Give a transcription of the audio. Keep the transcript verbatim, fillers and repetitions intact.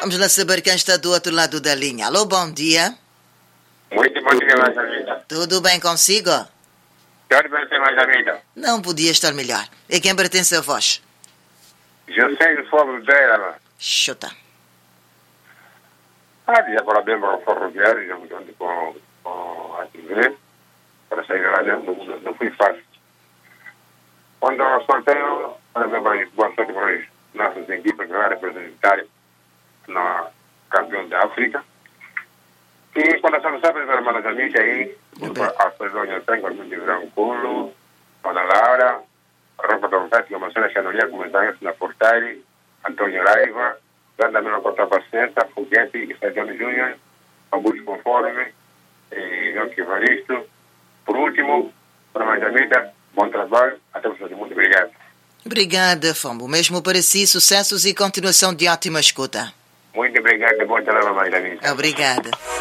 Vamos lá saber quem está do outro lado da linha. Alô, bom dia. Muito bom dia, mais amiga. Tudo bem consigo? Tudo bem, ser mais amiga. Não podia estar melhor. E quem pertence a vós? José de Fogo dela. Chuta. Ah, já parabéns para o ferroviário, já junto com, com a T V. Para sair lá dentro, não, não foi fácil. Quando eu sorteio, parabéns, boa sorte para os nossas equipes que vão representar na campeão da África. E quando a sabe para as amigas aí, as pessoas já têm como de Branculo, Ana Laura, a roupa da vontade, que a Marcela Chanolia, comentando na Portale, Antônio Raiva, Danda Mila Cota Paciência, Foguete, Estadiano Júnior, Augusto Conforme, e João Evaristo. Por último, para mais amigas, bom trabalho, até o próximo. Muito obrigado. Obrigada, Fombo. Mesmo para si, sucessos e continuação de ótima escuta. Muito obrigado, bom trabalho, mais amigas. Obrigada.